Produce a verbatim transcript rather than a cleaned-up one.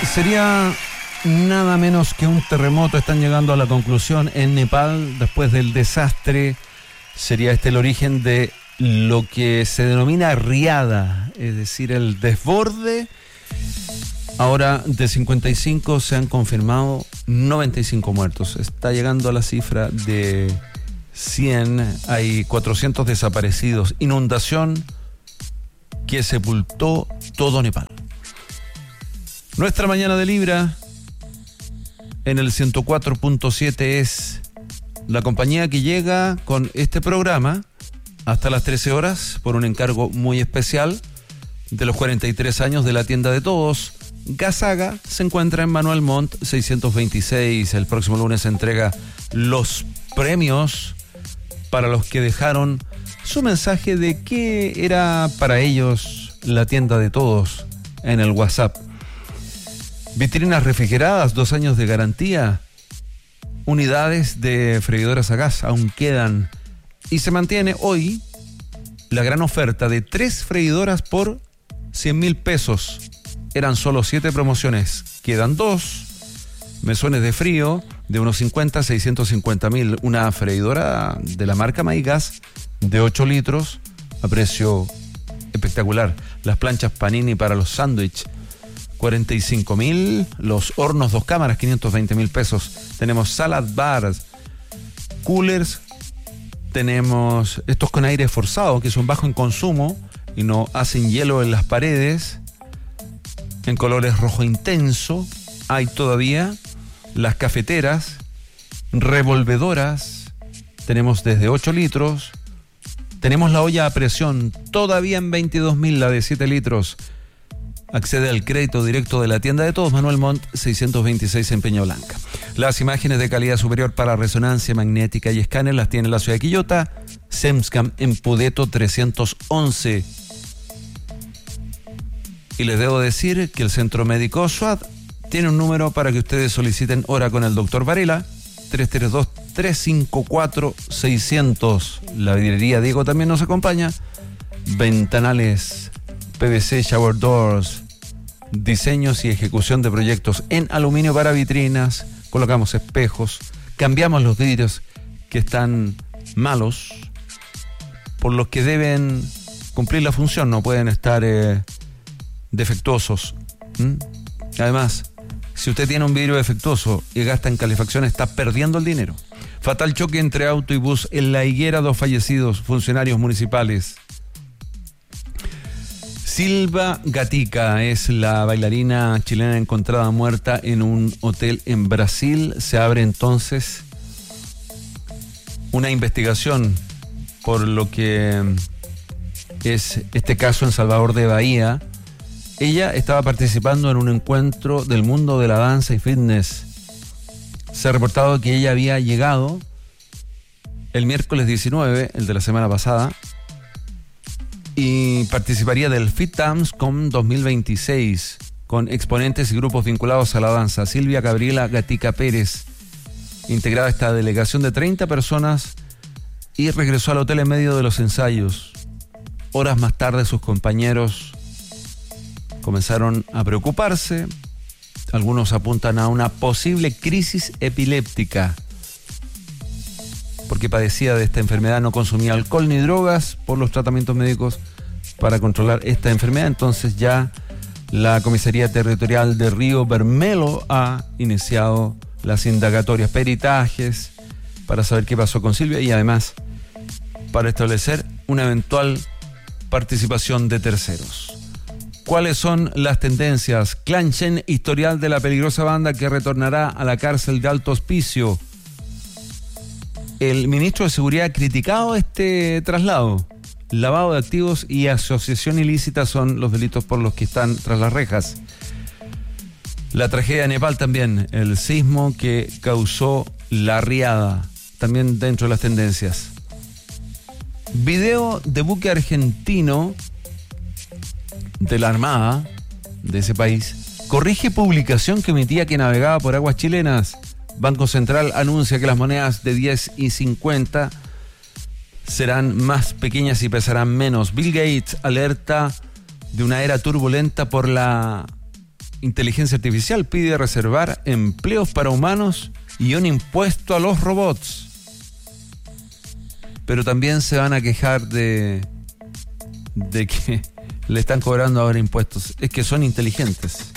Sería nada menos que un terremoto. Están llegando a la conclusión en Nepal después del desastre. Sería este el origen de lo que se denomina riada, es decir, el desborde. Ahora de cincuenta y cinco se han confirmado noventa y cinco muertos. Está llegando a la cifra de cien. Hay cuatrocientos desaparecidos. Inundación que sepultó todo Nepal. Nuestra mañana de Libra en el ciento cuatro punto siete es la compañía que llega con este programa hasta las trece horas por un encargo muy especial de los cuarenta y tres años de la tienda de todos. Gasaga se encuentra en Manuel Montt seiscientos veintiséis. El próximo lunes se entrega los premios para los que dejaron su mensaje de qué era para ellos la tienda de todos en el WhatsApp. Vitrinas refrigeradas, dos años de garantía. Unidades de freidoras a gas aún quedan. Y se mantiene hoy la gran oferta de tres freidoras por cien mil pesos. Eran solo siete promociones. Quedan dos. Mesones de frío de unos cincuenta, seiscientos cincuenta mil. Una freidora de la marca Maigas de ocho litros a precio espectacular. Las planchas Panini para los sándwiches, cuarenta y cinco mil. Los hornos dos cámaras, quinientos veinte mil pesos. Tenemos salad bars, coolers. Tenemos estos con aire forzado que son bajo en consumo y no hacen hielo en las paredes. En colores rojo intenso. Hay todavía las cafeteras, revolvedoras. Tenemos desde ocho litros. Tenemos la olla a presión todavía en veintidós mil, la de siete litros. Accede al crédito directo de la tienda de todos, Manuel Montt seiscientos veintiséis en Peña Blanca. Las imágenes de calidad superior para resonancia magnética y escáner las tiene la ciudad de Quillota. Semscam en Pudeto trescientos once. Y les debo decir que el Centro Médico Oswald tiene un número para que ustedes soliciten hora con el doctor Varela, tres tres dos, tres cinco cuatro, seiscientos. La vidriería Diego también nos acompaña. Ventanales P V C, shower doors, diseños y ejecución de proyectos en aluminio para vitrinas. Colocamos espejos, cambiamos los vidrios que están malos, por los que deben cumplir la función, no pueden estar eh, defectuosos. ¿Mm? Además, si usted tiene un vidrio defectuoso y gasta en calefacción, está perdiendo el dinero. Fatal choque entre auto y bus en La Higuera, dos fallecidos, funcionarios municipales. Silva Gatica es la bailarina chilena encontrada muerta en un hotel en Brasil. Se abre entonces una investigación por lo que es este caso en Salvador de Bahía. Ella estaba participando en un encuentro del mundo de la danza y fitness. Se ha reportado que ella había llegado el miércoles diecinueve, el de la semana pasada, y participaría del FitDance.com dos mil veintiséis con exponentes y grupos vinculados a la danza. Silvia Gabriela Gatica Pérez integraba esta delegación de treinta personas y regresó al hotel en medio de los ensayos. Horas más tarde sus compañeros comenzaron a preocuparse. Algunos apuntan a una posible crisis epiléptica porque padecía de esta enfermedad, no consumía alcohol ni drogas por los tratamientos médicos para controlar esta enfermedad. Entonces ya la Comisaría Territorial de Río Bermelo ha iniciado las indagatorias, peritajes, para saber qué pasó con Silvia y además para establecer una eventual participación de terceros. ¿Cuáles son las tendencias? Clan Chen, historial de la peligrosa banda que retornará a la cárcel de Alto Hospicio. El ministro de Seguridad ha criticado este traslado. Lavado de activos y asociación ilícita son los delitos por los que están tras las rejas. La tragedia de Nepal también, el sismo que causó la riada, también dentro de las tendencias. Video de buque argentino de la Armada de ese país corrige publicación que emitía que navegaba por aguas chilenas. Banco Central anuncia que las monedas de diez y cincuenta serán más pequeñas y pesarán menos. Bill Gates alerta de una era turbulenta por la inteligencia artificial pide reservar empleos para humanos y un impuesto a los robots. Pero también se van a quejar de, de que le están cobrando ahora impuestos. Es que son inteligentes.